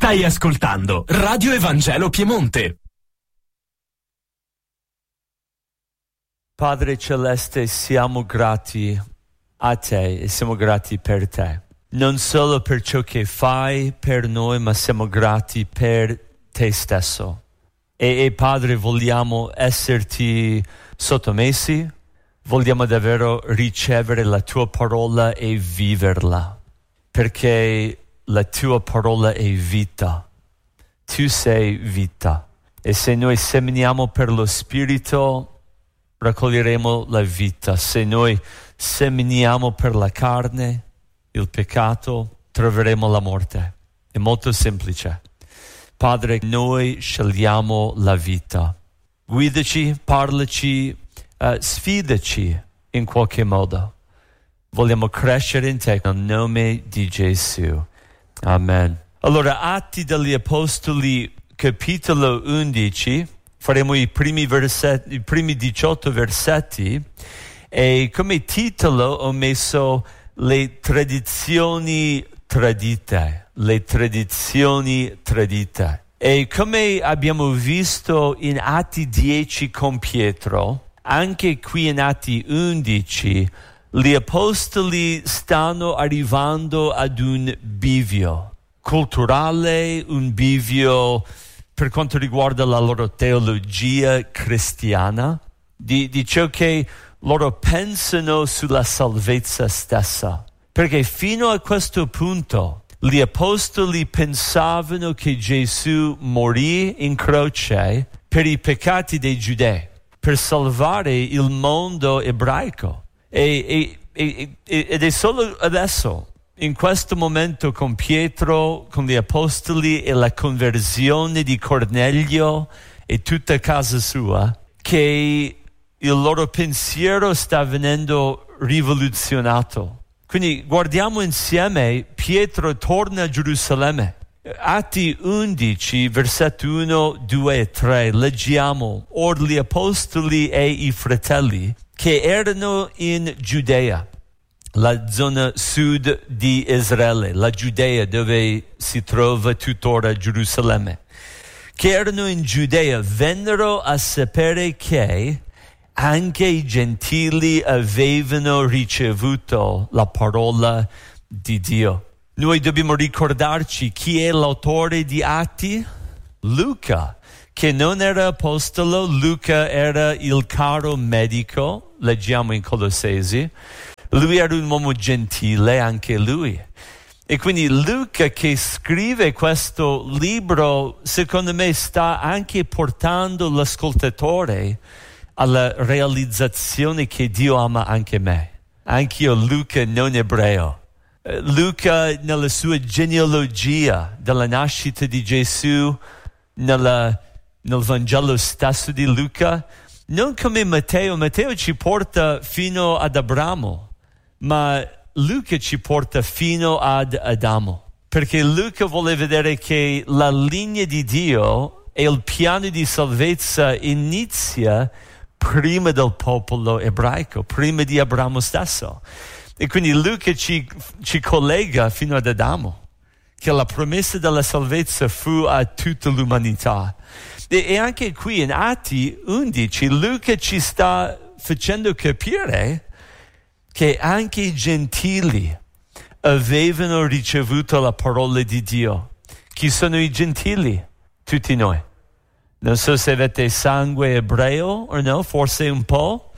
Stai ascoltando Radio Evangelo Piemonte. Padre Celeste, siamo grati a te e siamo grati per te. Non solo per ciò che fai per noi, ma siamo grati per te stesso. E Padre, vogliamo esserti sottomessi, vogliamo davvero ricevere la tua parola e viverla, perché la tua parola è vita. Tu sei vita. E se noi seminiamo per lo Spirito, raccoglieremo la vita. Se noi seminiamo per la carne, il peccato, troveremo la morte. È molto semplice. Padre, noi scegliamo la vita. Guidaci, parlaci, sfidaci in qualche modo. Vogliamo crescere in te nel nome di Gesù. Amen. Allora, Atti degli Apostoli, capitolo 11, faremo i primi 18 versetti, e come titolo ho messo le tradizioni tradite. Le tradizioni tradite. E come abbiamo visto in Atti 10 con Pietro, anche qui in Atti 11, gli apostoli stanno arrivando ad un bivio culturale, un bivio per quanto riguarda la loro teologia cristiana, di ciò che loro pensano sulla salvezza stessa. Perché fino a questo punto gli apostoli pensavano che Gesù morì in croce per i peccati dei giudei, per salvare il mondo ebraico. Ed è solo adesso, in questo momento con Pietro, con gli apostoli e la conversione di Cornelio e tutta casa sua, che il loro pensiero sta venendo rivoluzionato. Quindi guardiamo insieme, Pietro torna a Gerusalemme. Atti 11, versetto 1, 2 e 3, leggiamo: Or gli apostoli e i fratelli che erano in Giudea, la zona sud di Israele, la Giudea dove si trova tuttora Gerusalemme, che erano in Giudea, vennero a sapere che anche i gentili avevano ricevuto la parola di Dio. Noi dobbiamo ricordarci chi è l'autore di Atti? Luca, che non era apostolo. Luca era il caro medico, leggiamo in Colossesi. Lui era un uomo gentile, anche lui. E quindi Luca, che scrive questo libro, secondo me sta anche portando l'ascoltatore alla realizzazione che Dio ama anche me. Anch'io, Luca non ebreo. Luca, nella sua genealogia della nascita di Gesù, nel Vangelo stesso di Luca, non come Matteo ci porta fino ad Abramo, ma Luca ci porta fino ad Adamo, perché Luca vuole vedere che la linea di Dio e il piano di salvezza inizia prima del popolo ebraico, prima di Abramo stesso. E quindi Luca ci collega fino ad Adamo, che la promessa della salvezza fu a tutta l'umanità. E anche qui in Atti 11 Luca ci sta facendo capire che anche i gentili avevano ricevuto la parola di Dio. Chi sono i gentili? Tutti noi. Non so se avete sangue ebreo o no, forse un po',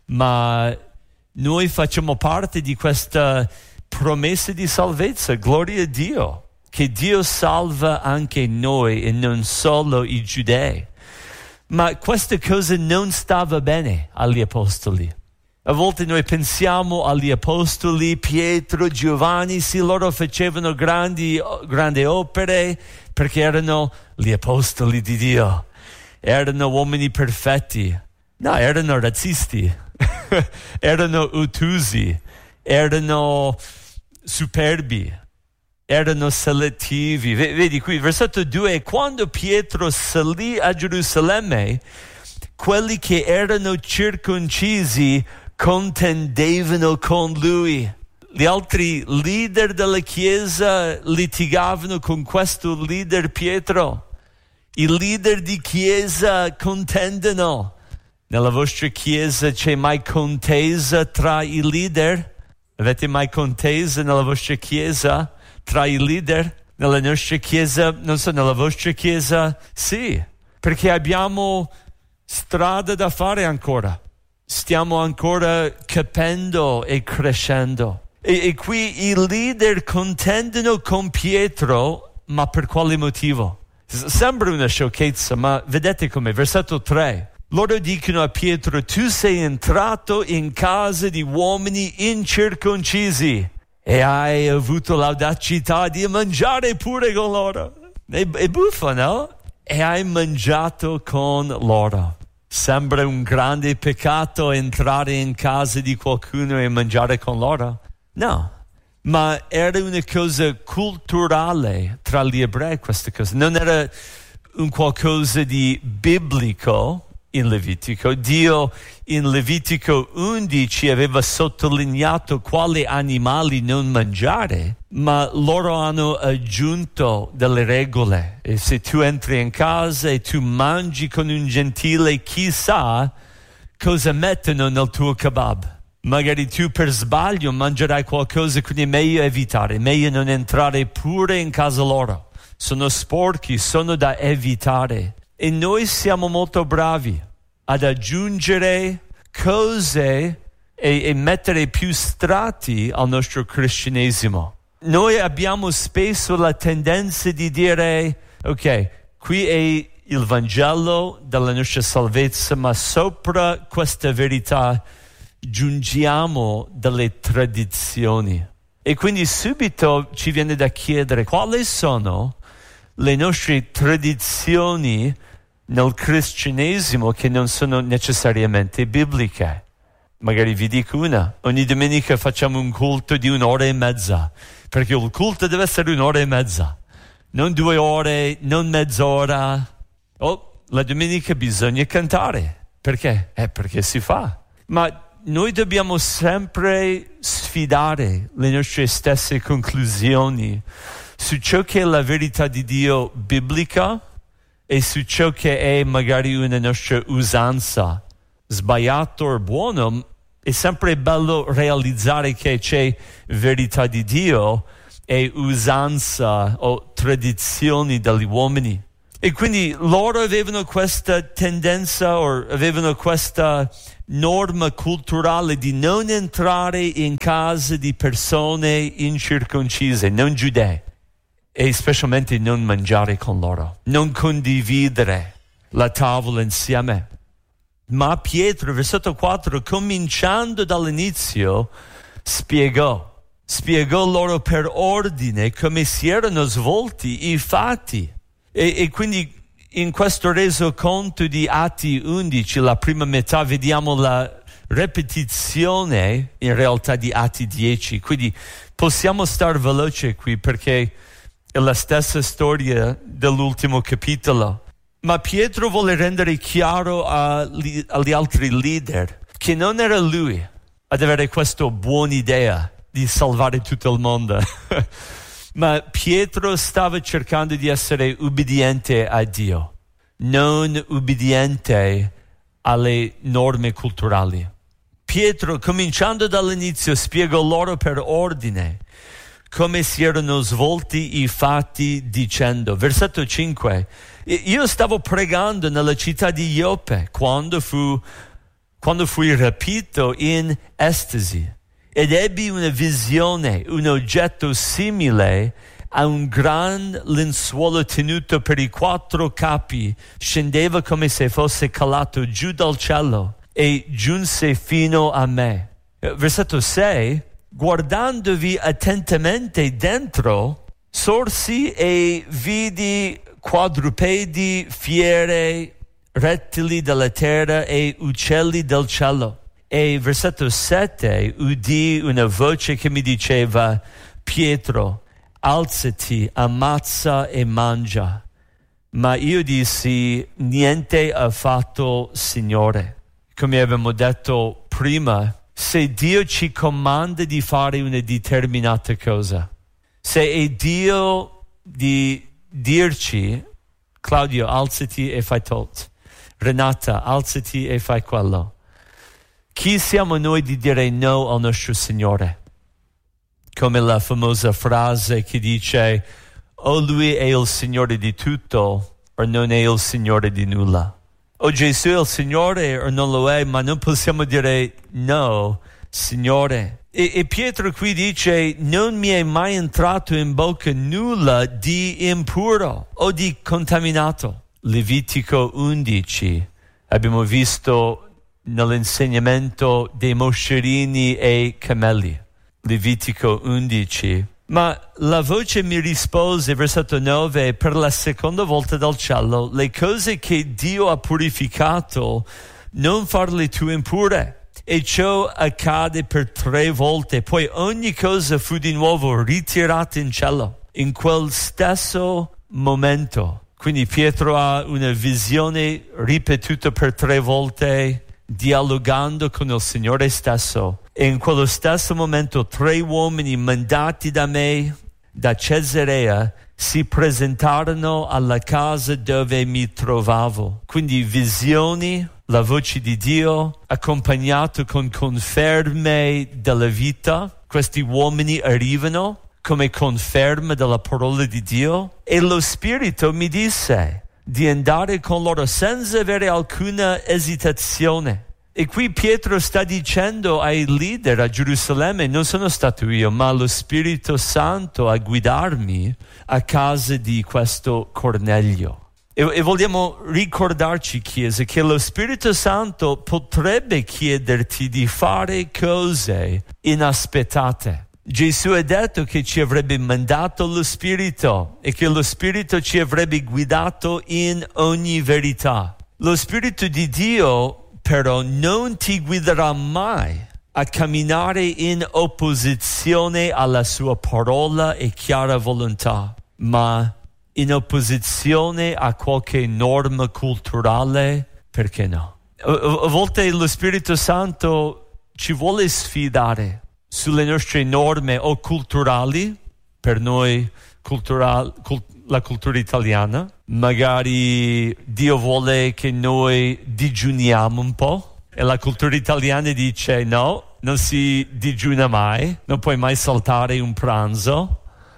ma noi facciamo parte di questa promessa di salvezza. Gloria a Dio, che Dio salva anche noi e non solo i giudei. Ma questa cosa non stava bene agli apostoli. A volte noi pensiamo agli apostoli, Pietro, Giovanni, sì, loro facevano grandi opere perché erano gli apostoli di Dio. Erano uomini perfetti. No, erano razzisti, erano ottusi, erano superbi, erano selettivi. Vedi qui, versetto 2, quando Pietro salì a Gerusalemme, quelli che erano circoncisi contendevano con lui. gli altri leader della Chiesa litigavano con questo leader Pietro. I leader di Chiesa contendono. Nella vostra Chiesa c'è mai contesa tra i leader? Avete mai contesa nella vostra Chiesa tra i leader? Nella nostra Chiesa, non so, nella vostra Chiesa, sì, perché abbiamo strada da fare ancora. Stiamo ancora capendo e crescendo. E qui i leader contendono con Pietro, ma per quale motivo? Sembra una sciocchezza, ma vedete com'è. Versetto 3. Loro dicono a Pietro: tu sei entrato in casa di uomini incirconcisi e hai avuto l'audacità di mangiare pure con loro. È buffo, no? E hai mangiato con loro. Sembra un grande peccato entrare in casa di qualcuno e mangiare con loro? No, ma era una cosa culturale tra gli ebrei questa cosa. Non era un qualcosa di biblico in Levitico. Dio in Levitico 11 aveva sottolineato quali animali non mangiare, ma loro hanno aggiunto delle regole. E se tu entri in casa e tu mangi con un gentile, chissà cosa mettono nel tuo kebab. Magari tu per sbaglio mangerai qualcosa, quindi è meglio evitare, meglio non entrare pure in casa loro. Sono sporchi, sono da evitare. E noi siamo molto bravi ad aggiungere cose e mettere più strati al nostro cristianesimo. Noi abbiamo spesso la tendenza di dire: ok, qui è il Vangelo della nostra salvezza, ma sopra questa verità giungiamo delle tradizioni. E quindi subito ci viene da chiedere quali sono le nostre tradizioni nel cristianesimo che non sono necessariamente bibliche. Magari vi dico una: ogni domenica facciamo un culto di 1 ora e mezza, perché il culto deve essere 1 ora e mezza, non 2 ore, non mezz'ora. La domenica bisogna cantare. Perché? Perché si fa. Ma noi dobbiamo sempre sfidare le nostre stesse conclusioni su ciò che è la verità di Dio biblica e su ciò che è magari una nostra usanza. Sbagliato o buono, è sempre bello realizzare che c'è verità di Dio e usanza o tradizioni degli uomini. E quindi loro avevano questa tendenza o avevano questa norma culturale di non entrare in casa di persone incirconcise, non giudei, e specialmente non mangiare con loro, non condividere la tavola insieme. Ma Pietro, versetto 4, cominciando dall'inizio, spiegò loro per ordine come si erano svolti i fatti. E quindi in questo resoconto di Atti 11, la prima metà, vediamo la ripetizione in realtà di Atti 10. Quindi possiamo stare veloce qui perché è la stessa storia dell'ultimo capitolo. Ma Pietro vuole rendere chiaro agli altri leader che non era lui ad avere questa buona idea di salvare tutto il mondo. Ma Pietro stava cercando di essere ubbidiente a Dio, non ubbidiente alle norme culturali. Pietro, cominciando dall'inizio, spiegò loro per ordine come si erano svolti i fatti, dicendo, versetto 5, io stavo pregando nella città di Ioppe quando fui rapito in estasi. Ed ebbi una visione, un oggetto simile a un gran lenzuolo tenuto per i 4 capi, scendeva come se fosse calato giù dal cielo e giunse fino a me. Versetto 6, guardandovi attentamente dentro, sorsi e vidi quadrupedi, fiere, rettili della terra e uccelli del cielo. E versetto 7, udì una voce che mi diceva, Pietro, alzati, ammazza e mangia. Ma io dissi, niente affatto, Signore. Come abbiamo detto prima, se Dio ci comanda di fare una determinata cosa, se è Dio di dirci, Claudio, alzati e fai tot, Renata, alzati e fai quello, chi siamo noi di dire no al nostro Signore? Come la famosa frase che dice o Lui è il Signore di tutto o non è il Signore di nulla. O Gesù è il Signore o non lo è, ma non possiamo dire no, Signore. E Pietro qui dice non mi è mai entrato in bocca nulla di impuro o di contaminato. Levitico 11 abbiamo visto nell'insegnamento dei moscerini e camelli. Levitico 11. Ma la voce mi rispose, versetto 9, per la seconda volta dal cielo, le cose che Dio ha purificato non farle tu impure. E ciò accade per 3 volte, poi ogni cosa fu di nuovo ritirata in cielo. In quel stesso momento, quindi Pietro ha una visione ripetuta per 3 volte, dialogando con il Signore stesso. E in quello stesso momento 3 uomini mandati da me, da Cesarea, si presentarono alla casa dove mi trovavo. Quindi visioni, la voce di Dio, accompagnato con conferme della vita. Questi uomini arrivano come conferma della parola di Dio e lo Spirito mi disse di andare con loro senza avere alcuna esitazione. E qui Pietro sta dicendo ai leader a Gerusalemme, non sono stato io, ma lo Spirito Santo a guidarmi a casa di questo Cornelio. E vogliamo ricordarci, Chiesa, che lo Spirito Santo potrebbe chiederti di fare cose inaspettate. Gesù ha detto che ci avrebbe mandato lo Spirito e che lo Spirito ci avrebbe guidato in ogni verità. Lo Spirito di Dio però non ti guiderà mai a camminare in opposizione alla sua parola e chiara volontà, ma in opposizione a qualche norma culturale, perché no? A volte lo Spirito Santo ci vuole sfidare sulle nostre norme o culturali, per noi la cultura italiana. Magari Dio vuole che noi digiuniamo un po' e la cultura italiana dice no, non si digiuna mai, non puoi mai saltare un pranzo.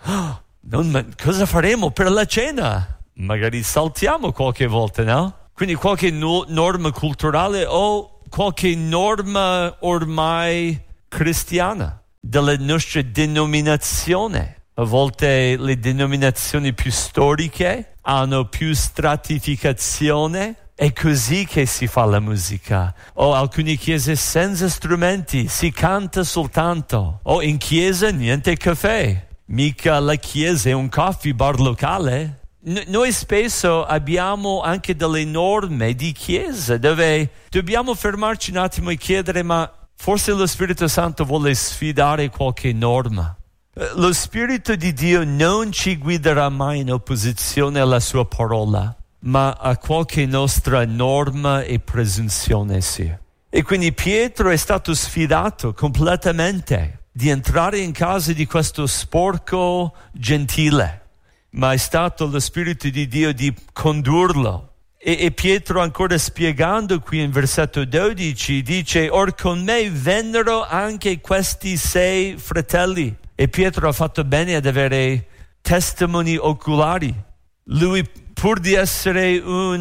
Cosa faremo per la cena? Magari saltiamo qualche volta, no? Quindi qualche norma culturale o qualche norma ormai cristiana della nostra denominazione. A volte le denominazioni più storiche hanno più stratificazione. È così che si fa la musica. O alcune chiese senza strumenti, si canta soltanto. O in chiesa niente caffè. Mica la chiesa è un coffee bar locale. Noi spesso abbiamo anche delle norme di chiesa dove dobbiamo fermarci un attimo e chiedere, ma forse lo Spirito Santo vuole sfidare qualche norma. Lo Spirito di Dio non ci guiderà mai in opposizione alla sua parola, ma a qualche nostra norma e presunzione, sì. E quindi Pietro è stato sfidato completamente di entrare in casa di questo sporco gentile, ma è stato lo Spirito di Dio di condurlo. E Pietro, ancora spiegando qui in versetto 12, dice: or con me vennero anche questi 6 fratelli. E Pietro ha fatto bene ad avere testimoni oculari. Lui, pur di essere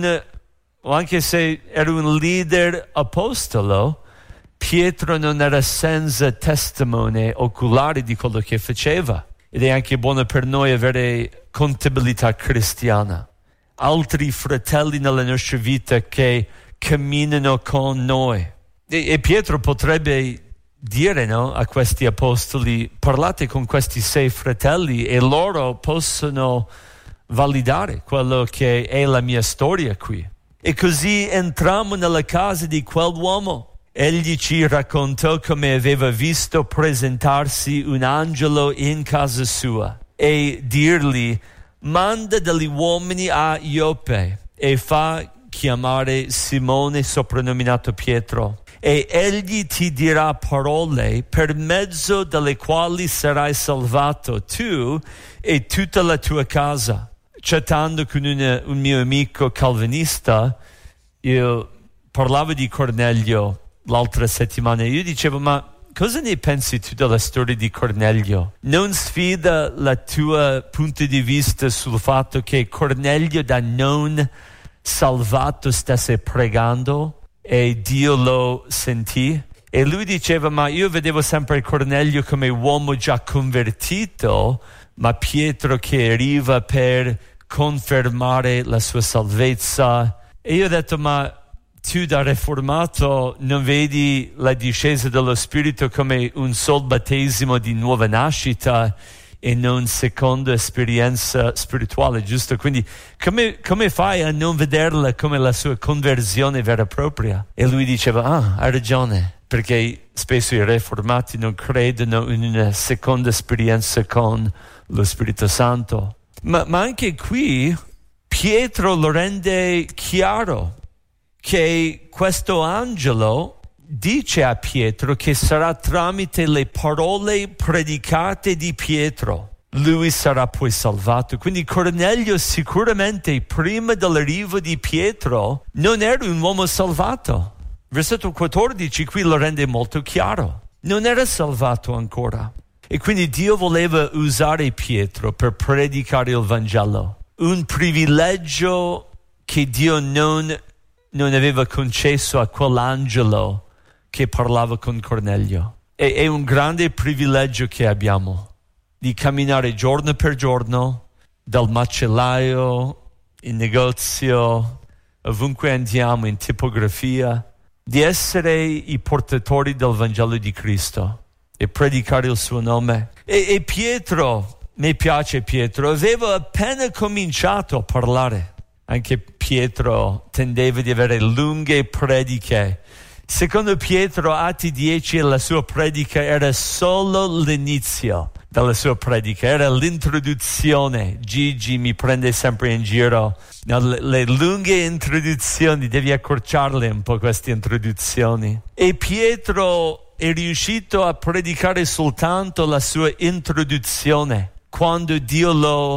o anche se era un leader apostolo, Pietro non era senza testimone oculare di quello che faceva. Ed è anche buono per noi avere contabilità cristiana. Altri fratelli nella nostra vita che camminano con noi. E Pietro potrebbe dire, no, a questi apostoli: parlate con questi 6 fratelli e loro possono validare quello che è la mia storia qui. E così entrammo nella casa di quell'uomo. Egli ci raccontò come aveva visto presentarsi un angelo in casa sua e dirgli: manda degli uomini a Ioppe e fa chiamare Simone, soprannominato Pietro. e egli ti dirà parole per mezzo delle quali sarai salvato tu e tutta la tua casa. Chattando con un mio amico calvinista, io parlavo di Cornelio l'altra settimana e io dicevo, ma cosa ne pensi tu della storia di Cornelio? Non sfida la tua punto di vista sul fatto che Cornelio da non salvato stesse pregando e Dio lo sentì? E lui diceva, ma io vedevo sempre Cornelio come uomo già convertito, ma Pietro che arriva per confermare la sua salvezza. E io ho detto, ma tu da riformato non vedi la discesa dello Spirito come un sol battesimo di nuova nascita e non seconda esperienza spirituale, giusto? Quindi come fai a non vederla come la sua conversione vera e propria? E lui diceva, hai ragione, perché spesso i riformati non credono in una seconda esperienza con lo Spirito Santo. Ma anche qui Pietro lo rende chiaro che questo angelo dice a Pietro che sarà tramite le parole predicate di Pietro lui sarà poi salvato. Quindi Cornelio sicuramente prima dell'arrivo di Pietro non era un uomo salvato. Versetto 14 qui lo rende molto chiaro. Non era salvato ancora. E quindi Dio voleva usare Pietro per predicare il Vangelo. Un privilegio che Dio non aveva concesso a quell'angelo che parlava con Cornelio. È un grande privilegio che abbiamo di camminare giorno per giorno dal macellaio, in negozio, ovunque andiamo, in tipografia, di essere i portatori del Vangelo di Cristo e predicare il suo nome. E Pietro, mi piace Pietro, aveva appena cominciato a parlare. Anche Pietro tendeva ad avere lunghe prediche. Secondo Pietro, Atti 10, la sua predica era solo l'inizio della sua predica, era l'introduzione. Gigi mi prende sempre in giro. No, le lunghe introduzioni, devi accorciarle un po' queste introduzioni. E Pietro è riuscito a predicare soltanto la sua introduzione quando Dio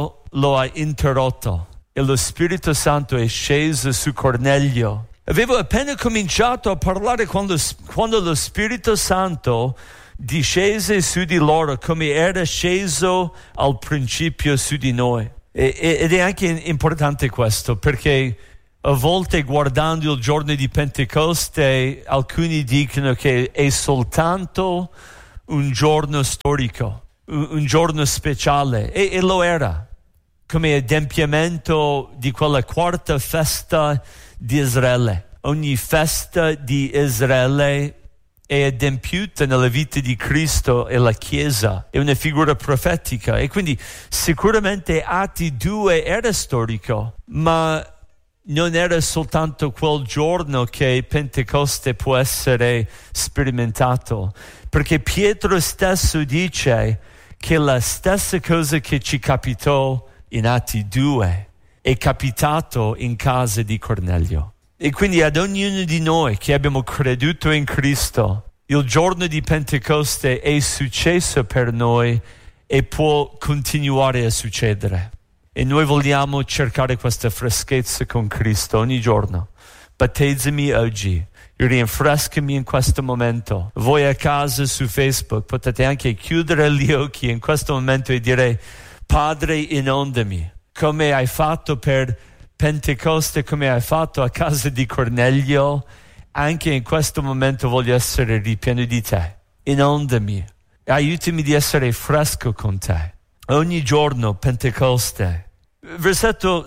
lo ha interrotto. E lo Spirito Santo è sceso su Cornelio. Avevo appena cominciato a parlare quando lo Spirito Santo discese su di loro come era sceso al principio su di noi. Ed è anche importante questo, perché a volte guardando il giorno di Pentecoste alcuni dicono che è soltanto un giorno storico, un giorno speciale, e lo era, come adempimento di quella quarta festa di Israele. Ogni festa di Israele è adempiuta nella vita di Cristo e la Chiesa, è una figura profetica, e quindi sicuramente Atti 2 era storico, ma non era soltanto quel giorno che Pentecoste può essere sperimentato, perché Pietro stesso dice che la stessa cosa che ci capitò in Atti 2 è capitato in casa di Cornelio. E quindi ad ognuno di noi che abbiamo creduto in Cristo, il giorno di Pentecoste è successo per noi e può continuare a succedere. E noi vogliamo cercare questa freschezza con Cristo ogni giorno. Battezzami oggi, rinfrescami in questo momento. Voi a casa su Facebook potete anche chiudere gli occhi in questo momento e dire: Padre, inondami, come hai fatto per Pentecoste, come hai fatto a casa di Cornelio. Anche in questo momento voglio essere ripieno di te. Inondami, aiutami di essere fresco con te. Ogni giorno Pentecoste. Versetto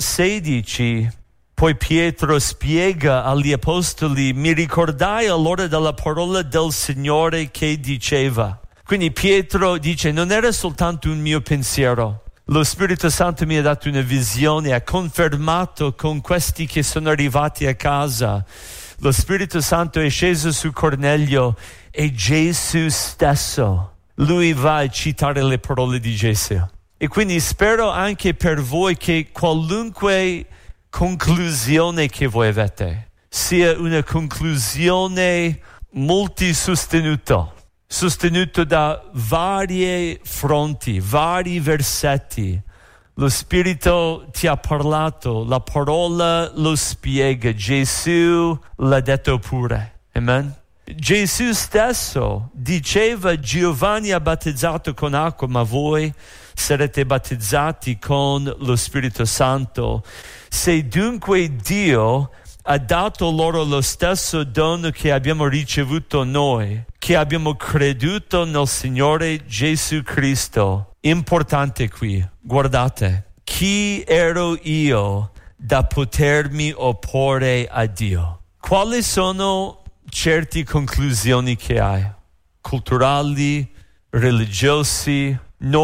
16, poi Pietro spiega agli apostoli: mi ricordai allora della parola del Signore che diceva. Quindi Pietro dice: non era soltanto un mio pensiero. Lo Spirito Santo mi ha dato una visione, ha confermato con questi che sono arrivati a casa. Lo Spirito Santo è sceso su Cornelio e Gesù stesso, lui va a citare le parole di Gesù. E quindi spero anche per voi che qualunque conclusione che voi avete sia una conclusione multisostenuto, sostenuto da varie fronti, vari versetti. Lo Spirito ti ha parlato, la parola lo spiega, Gesù l'ha detto pure. Amen. Gesù stesso diceva: Giovanni ha battezzato con acqua, ma voi sarete battezzati con lo Spirito Santo. Se dunque Dio ha dato loro lo stesso dono che abbiamo ricevuto noi, che abbiamo creduto nel Signore Gesù Cristo. Importante qui, guardate, chi ero io da potermi opporre a Dio? Quali sono certe conclusioni che hai? Culturali, religiosi,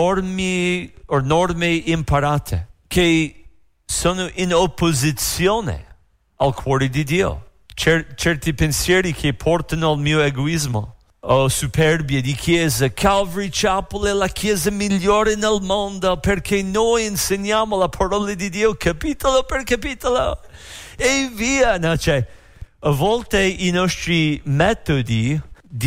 norme imparate, che sono in opposizione al cuore di Dio. Certi pensieri che portano al mio egoismo o superbia di chiesa. Calvary Chapel è la chiesa migliore nel mondo perché noi insegniamo la parola di Dio capitolo per capitolo e via. No, a volte i nostri metodi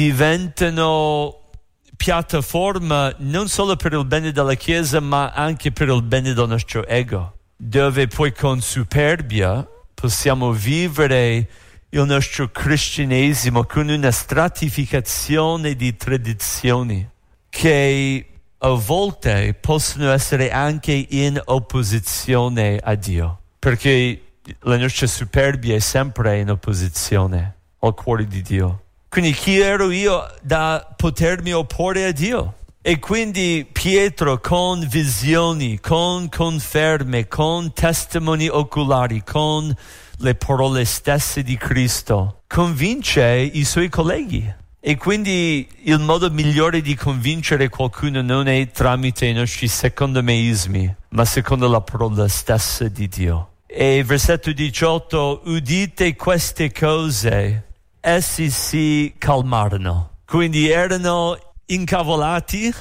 diventano piattaforma non solo per il bene della chiesa ma anche per il bene del nostro ego, dove poi con superbia possiamo vivere il nostro cristianesimo con una stratificazione di tradizioni che a volte possono essere anche in opposizione a Dio, perché la nostra superbia è sempre in opposizione al cuore di Dio. Quindi chi ero io da potermi opporre a Dio? E quindi Pietro, con visioni, con conferme, con testimoni oculari, con le parole stesse di Cristo, convince i suoi colleghi. E quindi il modo migliore di convincere qualcuno non è tramite i nostri secondomeismi, ma secondo la parola stessa di Dio. E versetto 18, udite queste cose, essi si calmarono. Quindi erano incavolati,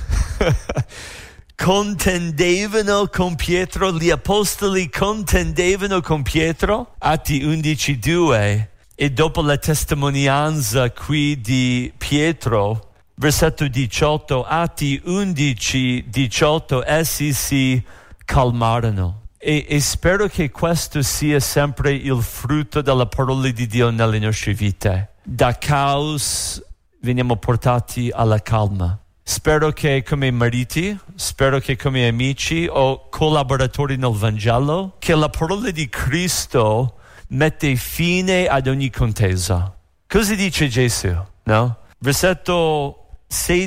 contendevano con Pietro, gli apostoli contendevano con Pietro, Atti 11:2, e dopo la testimonianza qui di Pietro, versetto 18, Atti 11:18, essi si calmarono. E spero che questo sia sempre il frutto della parola di Dio nelle nostre vite. Da caos veniamo portati alla calma. Spero che come mariti, spero che come amici o collaboratori nel Vangelo, che la parola di Cristo mette fine ad ogni contesa. Cosa dice Gesù? No? Versetto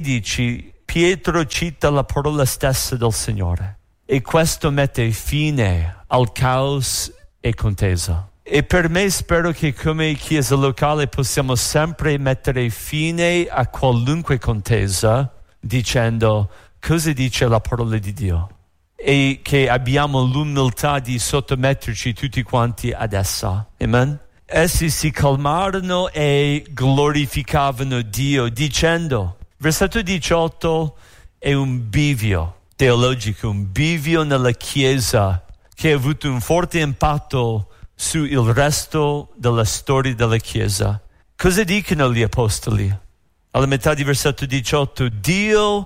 16, Pietro cita la parola stessa del Signore. E questo mette fine al caos e contesa. E per me spero che come chiesa locale possiamo sempre mettere fine a qualunque contesa dicendo cosa dice la parola di Dio e che abbiamo l'umiltà di sottometterci tutti quanti ad essa. Amen? Essi si calmarono e glorificavano Dio dicendo, versetto 18, è un bivio teologico, un bivio nella Chiesa che ha avuto un forte impatto sul resto della storia della Chiesa. Cosa dicono gli apostoli? Alla metà di versetto 18, Dio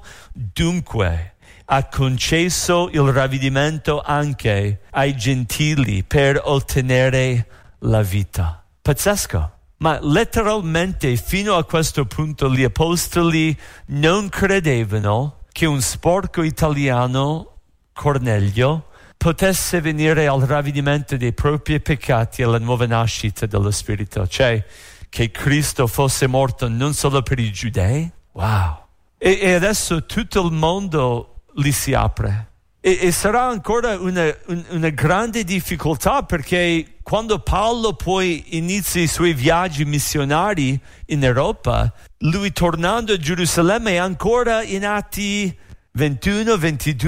dunque ha concesso il ravvedimento anche ai gentili per ottenere la vita. Pazzesco! Ma letteralmente fino a questo punto gli apostoli non credevano che un sporco italiano, Cornelio, potesse venire al ravvedimento dei propri peccati e alla nuova nascita dello Spirito. Cioè, che Cristo fosse morto non solo per i giudei. Wow! E adesso tutto il mondo gli si apre. E sarà ancora una grande difficoltà perché quando Paolo poi inizia i suoi viaggi missionari in Europa, lui tornando a Gerusalemme è ancora in Atti 21,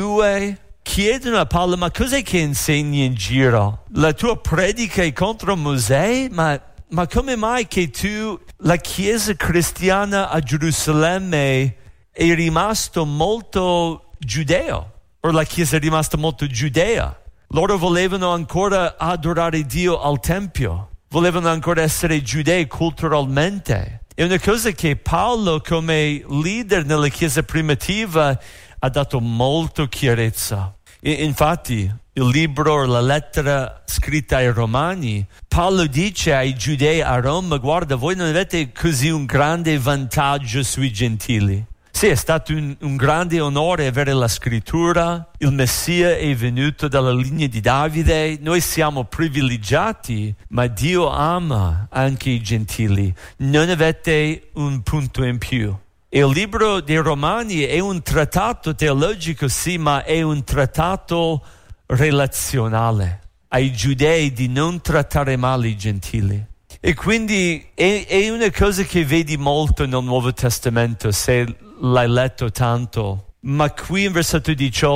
22, chiedono a Paolo, ma cos'è che insegni in giro? La tua predica è contro Mosè? Ma come mai che tu, la Chiesa cristiana a Gerusalemme, è rimasto molto giudeo? O la Chiesa è rimasta molto giudea? Loro volevano ancora adorare Dio al Tempio, volevano ancora essere giudei culturalmente. È una cosa che Paolo, come leader nella Chiesa primitiva, ha dato molto chiarezza. Infatti, il libro, la lettera scritta ai Romani, Paolo dice ai Giudei a Roma: guarda, voi non avete così un grande vantaggio sui gentili. Sì, è stato un grande onore avere la scrittura, il Messia è venuto dalla linea di Davide, noi siamo privilegiati, ma Dio ama anche i gentili, non avete un punto in più. E il libro dei Romani è un trattato teologico, sì, ma è un trattato relazionale ai giudei di non trattare male i gentili. E quindi è una cosa che vedi molto nel Nuovo Testamento, se l'hai letto tanto. Ma qui in versetto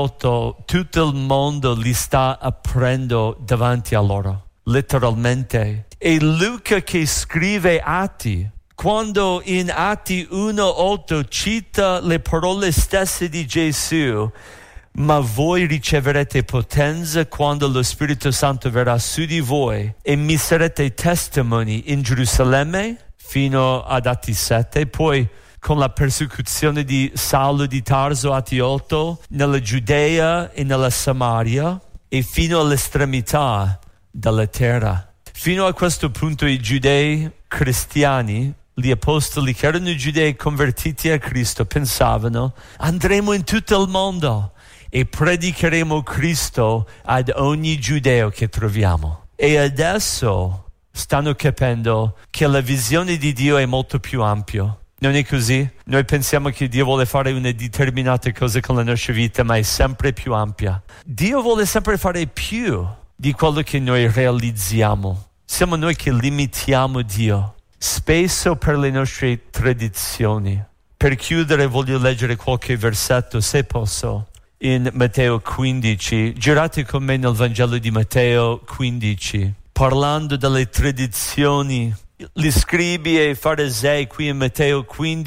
18 tutto il mondo li sta aprendo davanti a loro, letteralmente. E Luca che scrive Atti, quando in Atti 1:8 cita le parole stesse di Gesù: ma voi riceverete potenza quando lo Spirito Santo verrà su di voi e mi sarete testimoni in Gerusalemme fino ad Atti 7, poi con la persecuzione di Saulo di Tarso, Atti 8, nella Giudea e nella Samaria e fino all'estremità della terra. Fino a questo punto i giudei cristiani, gli apostoli che erano giudei convertiti a Cristo, pensavano: andremo in tutto il mondo e predicheremo Cristo ad ogni giudeo che troviamo. E adesso stanno capendo che la visione di Dio è molto più ampia. Non è così? Noi pensiamo che Dio vuole fare una determinata cosa con la nostra vita, ma è sempre più ampia. Dio vuole sempre fare più di quello che noi realizziamo. Siamo noi che limitiamo Dio, spesso per le nostre tradizioni. Per chiudere voglio leggere qualche versetto, se posso. In Matteo 15, girate con me nel Vangelo di Matteo 15, parlando delle tradizioni. Gli scribi e i farisei, qui in Matteo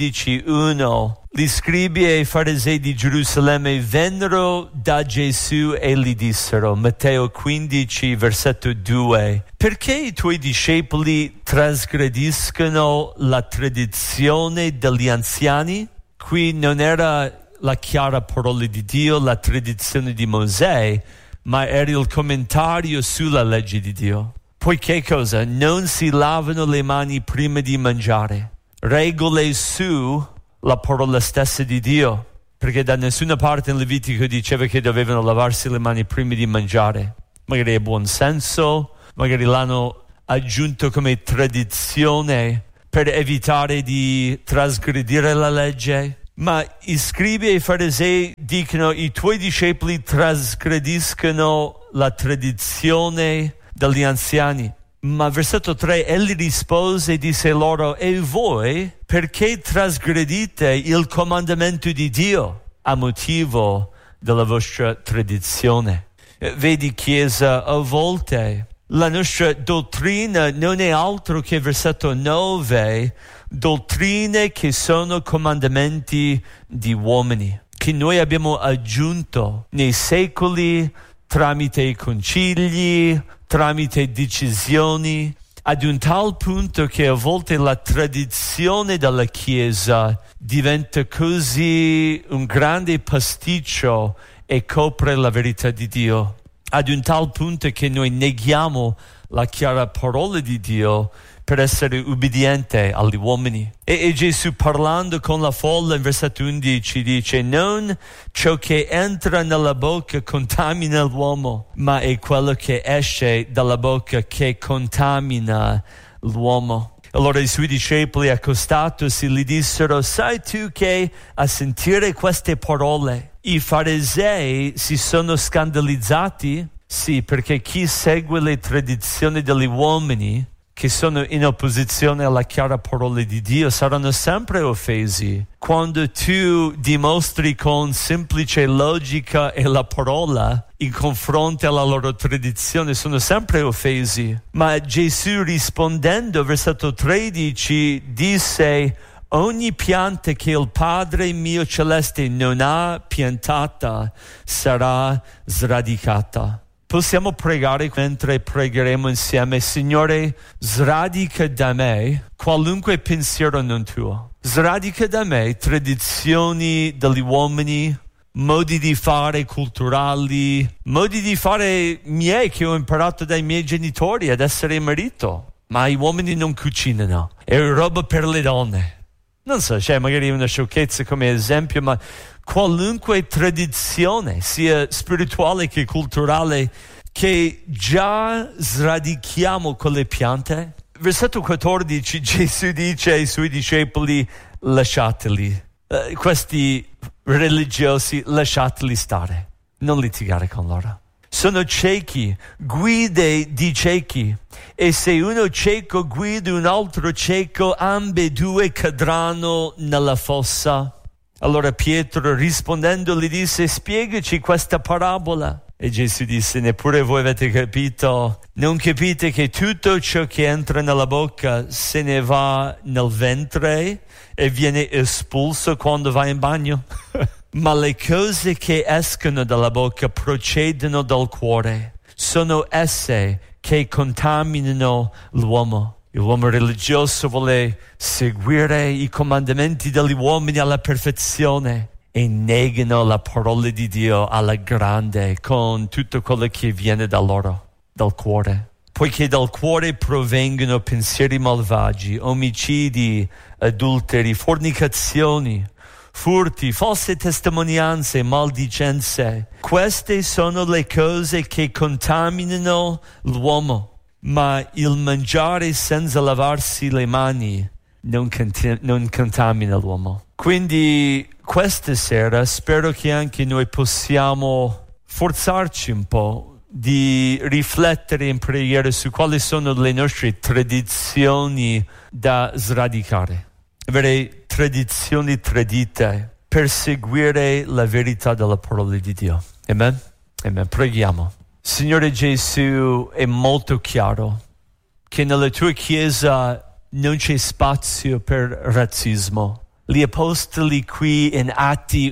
15:1, gli scribi e i farisei di Gerusalemme vennero da Gesù e gli dissero, Matteo 15, versetto 2, perché i tuoi discepoli trasgrediscono la tradizione degli anziani? Qui non era la chiara parola di Dio, la tradizione di Mosè, ma era il commentario sulla legge di Dio. Poi che cosa? Non si lavano le mani prima di mangiare. Regole su la parola stessa di Dio, perché da nessuna parte in Levitico diceva che dovevano lavarsi le mani prima di mangiare. Magari è buon senso, magari l'hanno aggiunto come tradizione per evitare di trasgredire la legge. Ma i scribi e i farisei dicono: i tuoi discepoli trasgrediscono la tradizione degli anziani. Ma versetto 3, egli rispose e disse loro: e voi perché trasgredite il comandamento di Dio a motivo della vostra tradizione? Vedi, Chiesa, a volte la nostra dottrina non è altro che versetto 9, dottrine che sono comandamenti di uomini, che noi abbiamo aggiunto nei secoli tramite i concili, tramite decisioni, ad un tal punto che a volte la tradizione della Chiesa diventa così un grande pasticcio e copre la verità di Dio, ad un tal punto che noi neghiamo la chiara parola di Dio per essere ubbidiente agli uomini. E Gesù, parlando con la folla in versetto 11, dice: non ciò che entra nella bocca contamina l'uomo, ma è quello che esce dalla bocca che contamina l'uomo. Allora i suoi discepoli, accostatosi, gli dissero: sai tu che a sentire queste parole i farisei si sono scandalizzati? Sì, perché chi segue le tradizioni degli uomini che sono in opposizione alla chiara parola di Dio saranno sempre offesi. Quando tu dimostri con semplice logica e la parola in confronto alla loro tradizione, sono sempre offesi. Ma Gesù, rispondendo, versetto 13, disse: ogni pianta che il Padre mio celeste non ha piantata sarà sradicata. Possiamo pregare mentre pregheremo insieme. Signore, sradica da me qualunque pensiero non tuo. Sradica da me tradizioni degli uomini, modi di fare culturali, modi di fare miei che ho imparato dai miei genitori ad essere marito. Ma gli uomini non cucinano, è roba per le donne. Non so, c'è magari una sciocchezza come esempio, ma qualunque tradizione, sia spirituale che culturale, che già sradichiamo con le piante. Versetto 14, Gesù dice ai suoi discepoli, lasciateli. Questi religiosi, lasciateli stare, non litigare con loro. Sono ciechi, guide di ciechi, e se uno cieco guida un altro cieco, ambedue cadranno nella fossa. Allora Pietro rispondendo gli disse, spiegaci questa parabola. E Gesù disse, neppure voi avete capito? Non capite che tutto ciò che entra nella bocca se ne va nel ventre e viene espulso quando va in bagno? Ma le cose che escono dalla bocca procedono dal cuore. Sono esse che contaminano l'uomo. L'uomo religioso vuole seguire i comandamenti degli uomini alla perfezione e negano la parola di Dio alla grande con tutto quello che viene da loro, dal cuore. Poiché dal cuore provengono pensieri malvagi, omicidi, adulteri, fornicazioni, furti, false testimonianze, maldicenze. Queste sono le cose che contaminano l'uomo. Ma il mangiare senza lavarsi le mani non contamina l'uomo. Quindi questa sera spero che anche noi possiamo forzarci un po' di riflettere in preghiera su quali sono le nostre tradizioni da sradicare. Avere tradizioni tradite per seguire la verità della parola di Dio. Amen? Amen. Preghiamo. Signore Gesù, è molto chiaro che nella tua Chiesa non c'è spazio per razzismo. Gli apostoli qui in Atti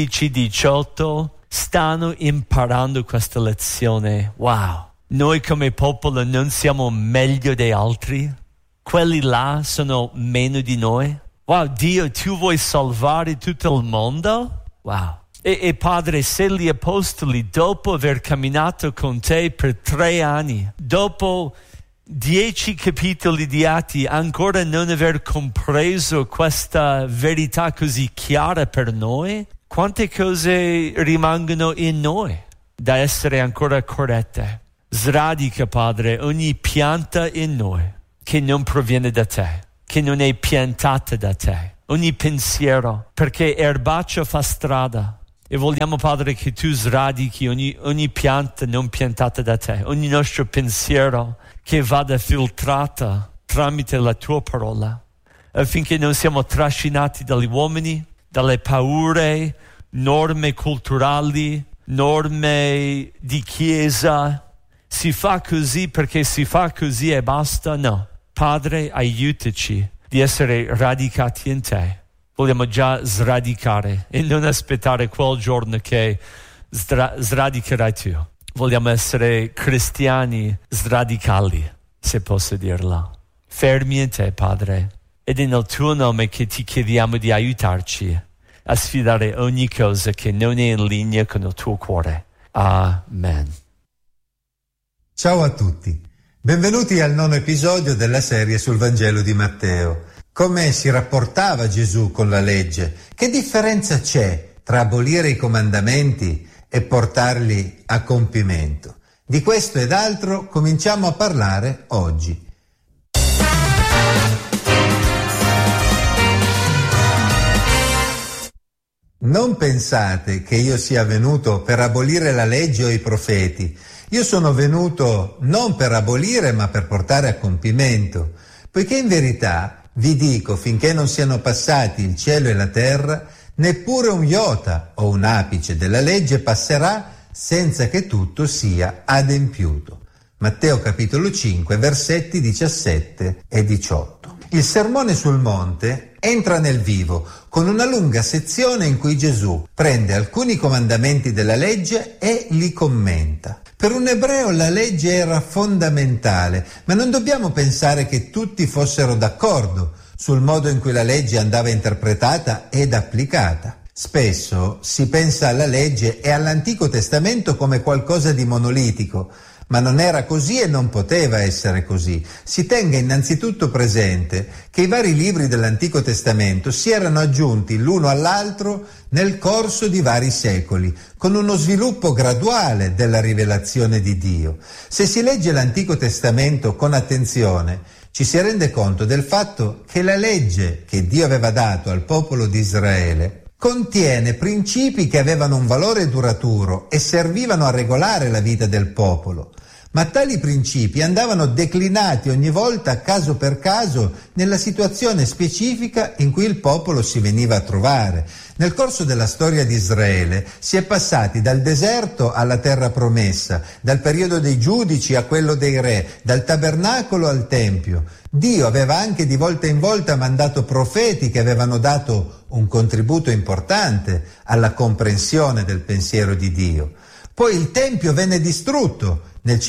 11-18 stanno imparando questa lezione. Wow! Noi come popolo non siamo meglio degli altri? Quelli là sono meno di noi? Wow, Dio, tu vuoi salvare tutto il mondo? Wow! E Padre, se gli apostoli, dopo aver camminato con te per 3 anni, dopo 10 capitoli di Atti, ancora non aver compreso questa verità così chiara per noi, quante cose rimangono in noi da essere ancora corrette? Sradica, Padre, ogni pianta in noi che non proviene da te, che non è piantata da te, ogni pensiero, perché erbaccio fa strada. E vogliamo, Padre, che tu sradichi ogni pianta non piantata da te, ogni nostro pensiero che vada filtrata tramite la tua parola, affinché non siamo trascinati dagli uomini, dalle paure, norme culturali, norme di chiesa. Si fa così perché si fa così e basta? No. Padre, aiutaci di essere radicati in te. Vogliamo già sradicare e non aspettare quel giorno che sradicherai tu. Vogliamo essere cristiani sradicali, se posso dirlo. Fermi in te, Padre, ed è nel tuo nome che ti chiediamo di aiutarci a sfidare ogni cosa che non è in linea con il tuo cuore. Amen. Ciao a tutti, benvenuti al 9° episodio della serie sul Vangelo di Matteo. Come si rapportava Gesù con la legge? Che differenza c'è tra abolire i comandamenti e portarli a compimento? Di questo ed altro cominciamo a parlare oggi. Non pensate che io sia venuto per abolire la legge o i profeti. Io sono venuto non per abolire ma per portare a compimento, poiché in verità vi dico, finché non siano passati il cielo e la terra, neppure un iota o un apice della legge passerà senza che tutto sia adempiuto. Matteo capitolo 5, versetti 17 e 18. Il Sermone sul Monte entra nel vivo con una lunga sezione in cui Gesù prende alcuni comandamenti della legge e li commenta. Per un ebreo la legge era fondamentale, ma non dobbiamo pensare che tutti fossero d'accordo sul modo in cui la legge andava interpretata ed applicata. Spesso si pensa alla legge e all'Antico Testamento come qualcosa di monolitico, ma non era così e non poteva essere così. Si tenga innanzitutto presente che i vari libri dell'Antico Testamento si erano aggiunti l'uno all'altro nel corso di vari secoli, con uno sviluppo graduale della rivelazione di Dio. Se si legge l'Antico Testamento con attenzione, ci si rende conto del fatto che la legge che Dio aveva dato al popolo di Israele contiene principi che avevano un valore duraturo e servivano a regolare la vita del popolo. Ma tali principi andavano declinati ogni volta caso per caso nella situazione specifica in cui il popolo si veniva a trovare. Nel corso della storia di Israele si è passati dal deserto alla terra promessa, dal periodo dei giudici a quello dei re, dal tabernacolo al tempio. Dio aveva anche di volta in volta mandato profeti che avevano dato un contributo importante alla comprensione del pensiero di Dio. Poi il Tempio venne distrutto nel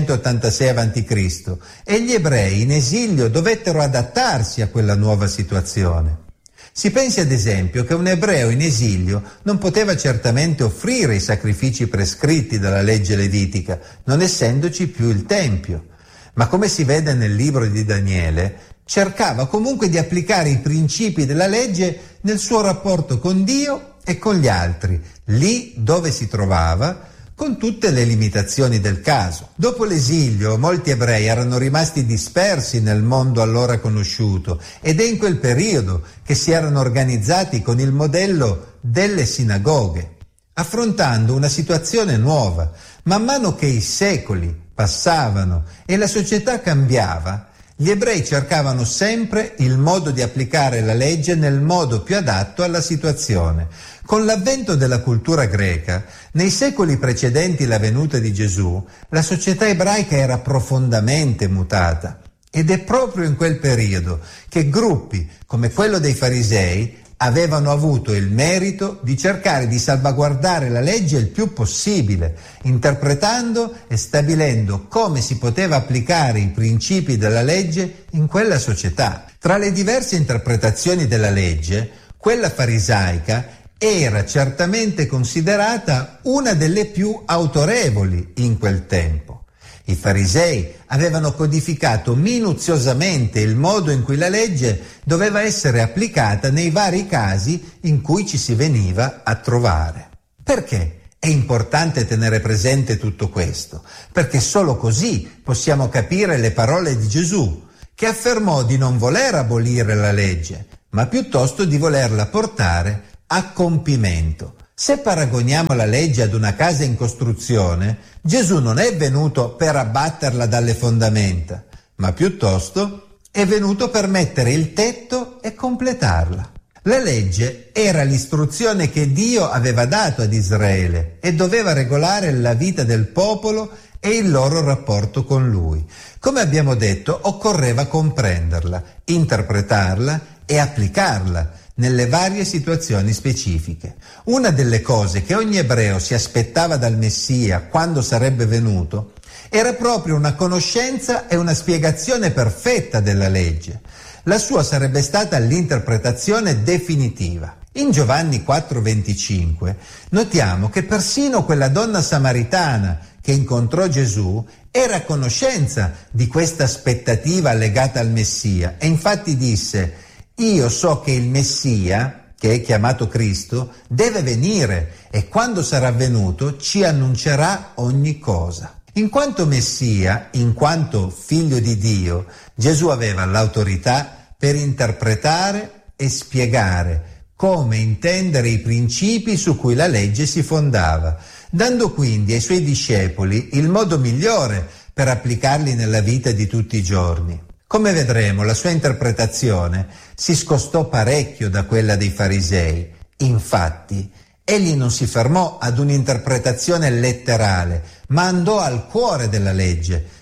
586 a.C. e gli ebrei in esilio dovettero adattarsi a quella nuova situazione. Si pensi ad esempio che un ebreo in esilio non poteva certamente offrire i sacrifici prescritti dalla legge levitica, non essendoci più il Tempio. Ma come si vede nel libro di Daniele, cercava comunque di applicare i principi della legge nel suo rapporto con Dio e con gli altri, lì dove si trovava, con tutte le limitazioni del caso. Dopo l'esilio, molti ebrei erano rimasti dispersi nel mondo allora conosciuto ed è in quel periodo che si erano organizzati con il modello delle sinagoghe, affrontando una situazione nuova. Man mano che i secoli passavano e la società cambiava, gli ebrei cercavano sempre il modo di applicare la legge nel modo più adatto alla situazione. Con l'avvento della cultura greca, nei secoli precedenti la venuta di Gesù, la società ebraica era profondamente mutata. Ed è proprio in quel periodo che gruppi come quello dei farisei avevano avuto il merito di cercare di salvaguardare la legge il più possibile, interpretando e stabilendo come si poteva applicare i principi della legge in quella società. Tra le diverse interpretazioni della legge, quella farisaica era certamente considerata una delle più autorevoli in quel tempo. I farisei avevano codificato minuziosamente il modo in cui la legge doveva essere applicata nei vari casi in cui ci si veniva a trovare. Perché è importante tenere presente tutto questo? Perché solo così possiamo capire le parole di Gesù, che affermò di non voler abolire la legge, ma piuttosto di volerla portare a compimento. Se paragoniamo la legge ad una casa in costruzione, Gesù non è venuto per abbatterla dalle fondamenta, ma piuttosto è venuto per mettere il tetto e completarla. La legge era l'istruzione che Dio aveva dato ad Israele e doveva regolare la vita del popolo e il loro rapporto con Lui. Come abbiamo detto, occorreva comprenderla, interpretarla e applicarla nelle varie situazioni specifiche. Una delle cose che ogni ebreo si aspettava dal Messia quando sarebbe venuto era proprio una conoscenza e una spiegazione perfetta della legge. La sua sarebbe stata l'interpretazione definitiva. In Giovanni 4,25 notiamo che persino quella donna samaritana che incontrò Gesù era a conoscenza di questa aspettativa legata al Messia e infatti disse: io so che il Messia, che è chiamato Cristo, deve venire e quando sarà venuto ci annuncerà ogni cosa. In quanto Messia, in quanto figlio di Dio, Gesù aveva l'autorità per interpretare e spiegare come intendere i principi su cui la legge si fondava, dando quindi ai suoi discepoli il modo migliore per applicarli nella vita di tutti i giorni. Come vedremo, la sua interpretazione si scostò parecchio da quella dei farisei. Infatti, egli non si fermò ad un'interpretazione letterale, ma andò al cuore della legge,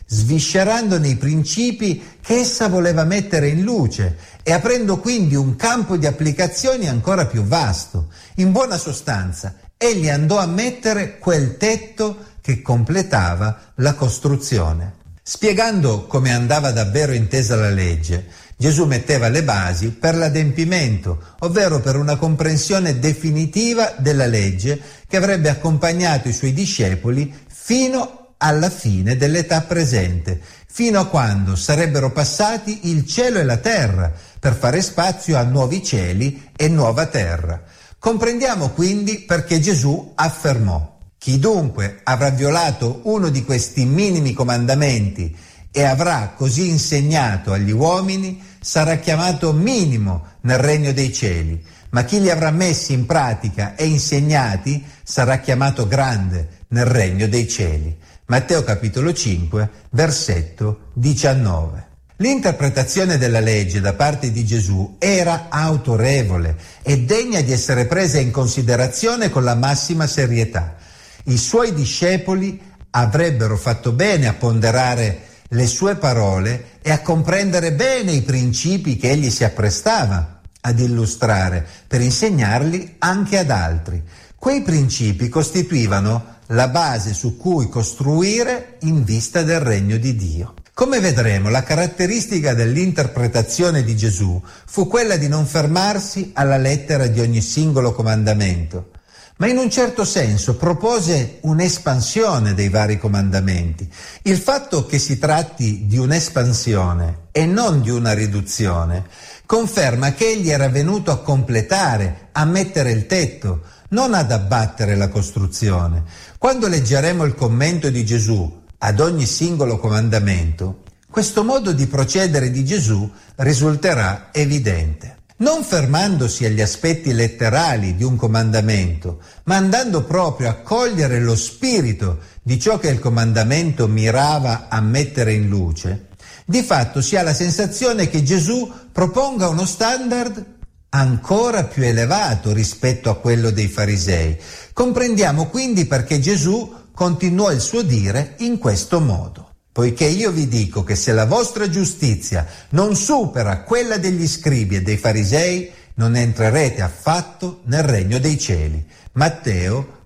sviscerandone i principi che essa voleva mettere in luce e aprendo quindi un campo di applicazioni ancora più vasto. In buona sostanza, egli andò a mettere quel tetto che completava la costruzione. Spiegando come andava davvero intesa la legge, Gesù metteva le basi per l'adempimento, ovvero per una comprensione definitiva della legge che avrebbe accompagnato i suoi discepoli fino alla fine dell'età presente, fino a quando sarebbero passati il cielo e la terra per fare spazio a nuovi cieli e nuova terra. Comprendiamo quindi perché Gesù affermò: chi dunque avrà violato uno di questi minimi comandamenti e avrà così insegnato agli uomini sarà chiamato minimo nel regno dei cieli, ma chi li avrà messi in pratica e insegnati sarà chiamato grande nel regno dei cieli. Matteo capitolo 5, versetto 19. L'interpretazione della legge da parte di Gesù era autorevole e degna di essere presa in considerazione con la massima serietà. I suoi discepoli avrebbero fatto bene a ponderare le sue parole e a comprendere bene i principi che egli si apprestava ad illustrare per insegnarli anche ad altri. Quei principi costituivano la base su cui costruire in vista del regno di Dio. Come vedremo, la caratteristica dell'interpretazione di Gesù fu quella di non fermarsi alla lettera di ogni singolo comandamento, ma in un certo senso propose un'espansione dei vari comandamenti. Il fatto che si tratti di un'espansione e non di una riduzione conferma che egli era venuto a completare, a mettere il tetto, non ad abbattere la costruzione. Quando leggeremo il commento di Gesù ad ogni singolo comandamento, questo modo di procedere di Gesù risulterà evidente. Non fermandosi agli aspetti letterali di un comandamento, ma andando proprio a cogliere lo spirito di ciò che il comandamento mirava a mettere in luce, di fatto si ha la sensazione che Gesù proponga uno standard ancora più elevato rispetto a quello dei farisei. Comprendiamo quindi perché Gesù continuò il suo dire in questo modo: poiché io vi dico che se la vostra giustizia non supera quella degli scribi e dei farisei, non entrerete affatto nel regno dei cieli. Matteo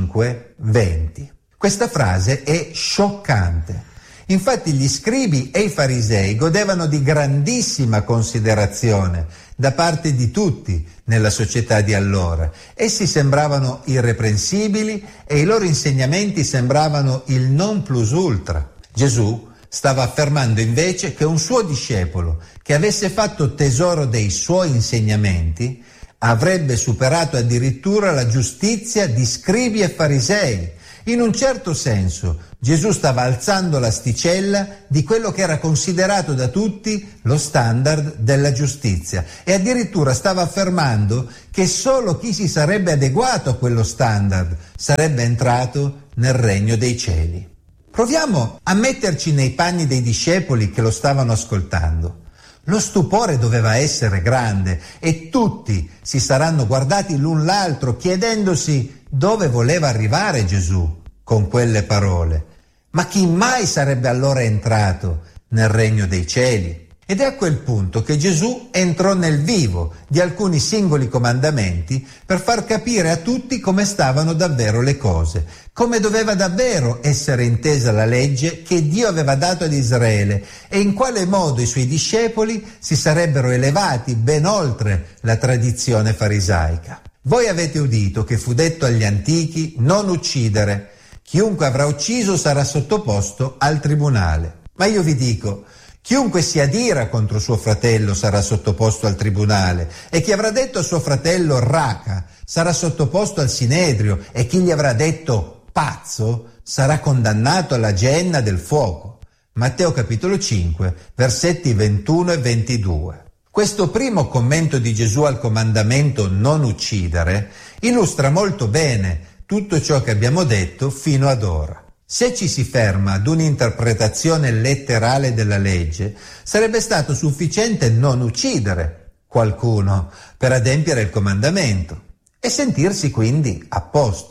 5, 20. Questa frase è scioccante. Infatti gli scribi e i farisei godevano di grandissima considerazione da parte di tutti nella società di allora. Essi sembravano irreprensibili e i loro insegnamenti sembravano il non plus ultra. Gesù stava affermando invece che un suo discepolo che avesse fatto tesoro dei suoi insegnamenti avrebbe superato addirittura la giustizia di scribi e farisei. In un certo senso, Gesù stava alzando l'asticella di quello che era considerato da tutti lo standard della giustizia e addirittura stava affermando che solo chi si sarebbe adeguato a quello standard sarebbe entrato nel regno dei cieli. Proviamo a metterci nei panni dei discepoli che lo stavano ascoltando. Lo stupore doveva essere grande e tutti si saranno guardati l'un l'altro chiedendosi dove voleva arrivare Gesù con quelle parole. Ma chi mai sarebbe allora entrato nel regno dei cieli? Ed è a quel punto che Gesù entrò nel vivo di alcuni singoli comandamenti per far capire a tutti come stavano davvero le cose, come doveva davvero essere intesa la legge che Dio aveva dato ad Israele e in quale modo i suoi discepoli si sarebbero elevati ben oltre la tradizione farisaica. Voi avete udito che fu detto agli antichi: non uccidere. Chiunque avrà ucciso sarà sottoposto al tribunale. Ma io vi dico: chiunque si adira contro suo fratello sarà sottoposto al tribunale, e chi avrà detto a suo fratello raca sarà sottoposto al sinedrio, e chi gli avrà detto pazzo sarà condannato alla genna del fuoco. Matteo capitolo 5, versetti 21 e 22. Questo primo commento di Gesù al comandamento non uccidere illustra molto bene tutto ciò che abbiamo detto fino ad ora. Se ci si ferma ad un'interpretazione letterale della legge, sarebbe stato sufficiente non uccidere qualcuno per adempiere il comandamento e sentirsi quindi a posto.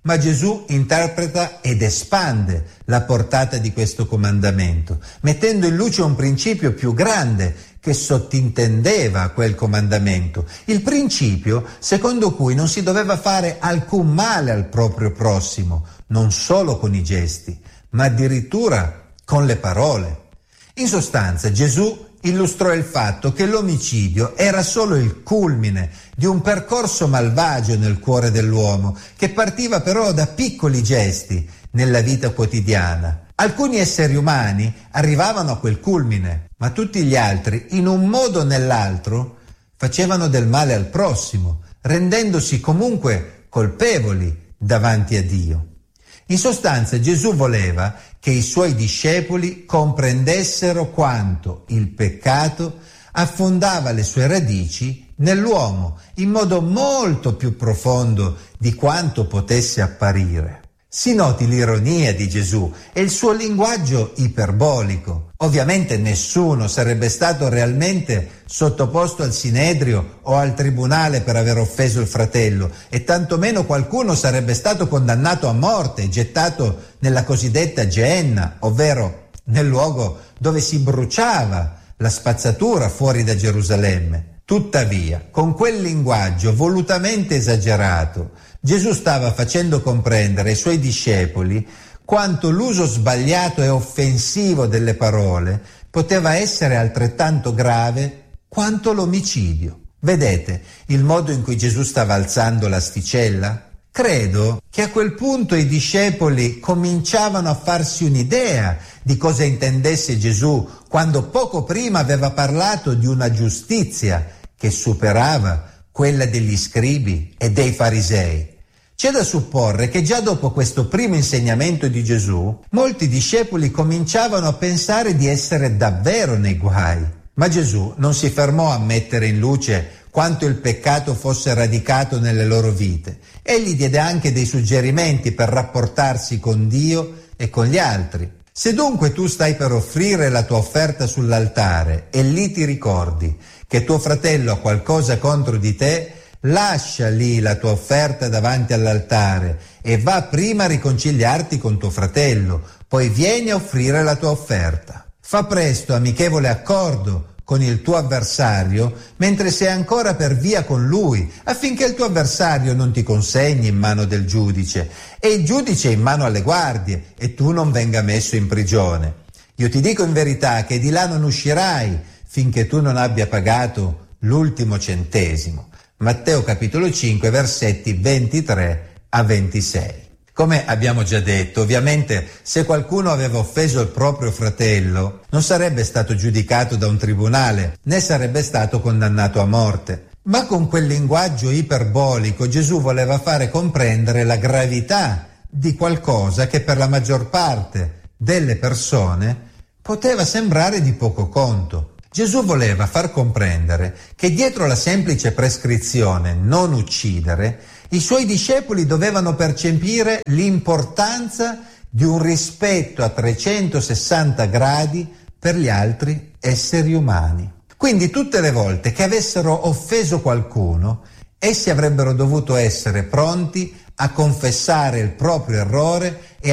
Ma Gesù interpreta ed espande la portata di questo comandamento, mettendo in luce un principio più grande che sottintendeva quel comandamento, il principio secondo cui non si doveva fare alcun male al proprio prossimo, non solo con i gesti, ma addirittura con le parole. In sostanza, Gesù illustrò il fatto che l'omicidio era solo il culmine di un percorso malvagio nel cuore dell'uomo, che partiva però da piccoli gesti nella vita quotidiana. Alcuni esseri umani arrivavano a quel culmine, ma tutti gli altri, in un modo o nell'altro, facevano del male al prossimo, rendendosi comunque colpevoli davanti a Dio. In sostanza, Gesù voleva che i suoi discepoli comprendessero quanto il peccato affondava le sue radici nell'uomo in modo molto più profondo di quanto potesse apparire. Si noti l'ironia di Gesù e il suo linguaggio iperbolico. Ovviamente nessuno sarebbe stato realmente sottoposto al sinedrio o al tribunale per aver offeso il fratello, e tantomeno qualcuno sarebbe stato condannato a morte e gettato nella cosiddetta Geenna, ovvero nel luogo dove si bruciava la spazzatura fuori da Gerusalemme. Tuttavia, con quel linguaggio volutamente esagerato, Gesù stava facendo comprendere ai suoi discepoli quanto l'uso sbagliato e offensivo delle parole poteva essere altrettanto grave quanto l'omicidio. Vedete il modo in cui Gesù stava alzando l'asticella? Credo che a quel punto i discepoli cominciavano a farsi un'idea di cosa intendesse Gesù quando poco prima aveva parlato di una giustizia che superava quella degli scribi e dei farisei. C'è da supporre che già dopo questo primo insegnamento di Gesù, molti discepoli cominciavano a pensare di essere davvero nei guai. Ma Gesù non si fermò a mettere in luce quanto il peccato fosse radicato nelle loro vite. Egli diede anche dei suggerimenti per rapportarsi con Dio e con gli altri. Se dunque tu stai per offrire la tua offerta sull'altare e lì ti ricordi che tuo fratello ha qualcosa contro di te, lascia lì la tua offerta davanti all'altare e va prima a riconciliarti con tuo fratello, poi vieni a offrire la tua offerta. Fa presto amichevole accordo con il tuo avversario mentre sei ancora per via con lui, affinché il tuo avversario non ti consegni in mano del giudice e il giudice in mano alle guardie e tu non venga messo in prigione. Io ti dico in verità che di là non uscirai finché tu non abbia pagato l'ultimo centesimo. Matteo capitolo 5 versetti 23 a 26. Come abbiamo già detto, ovviamente se qualcuno aveva offeso il proprio fratello non sarebbe stato giudicato da un tribunale né sarebbe stato condannato a morte. Ma con quel linguaggio iperbolico Gesù voleva fare comprendere la gravità di qualcosa che per la maggior parte delle persone poteva sembrare di poco conto. Gesù voleva far comprendere che dietro la semplice prescrizione non uccidere, i suoi discepoli dovevano percepire l'importanza di un rispetto a 360 gradi per gli altri esseri umani. Quindi tutte le volte che avessero offeso qualcuno, essi avrebbero dovuto essere pronti a confessare il proprio errore e